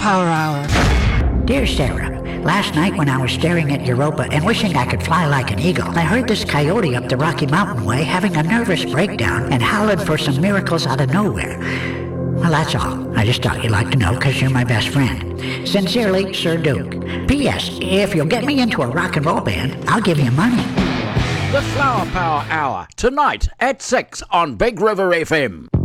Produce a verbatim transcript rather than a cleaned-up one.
Power Hour. Dear Sarah, last night when I was staring at Europa and wishing I could fly like an eagle, I heard this coyote up the Rocky Mountain Way having a nervous breakdown and howling for some miracles out of nowhere. Well, that's all. I just thought you'd like to know because you're my best friend. Sincerely, Sir Duke. P S. If you'll get me into a rock and roll band, I'll give you money. The Flower Power Hour, tonight at six on Big River F M.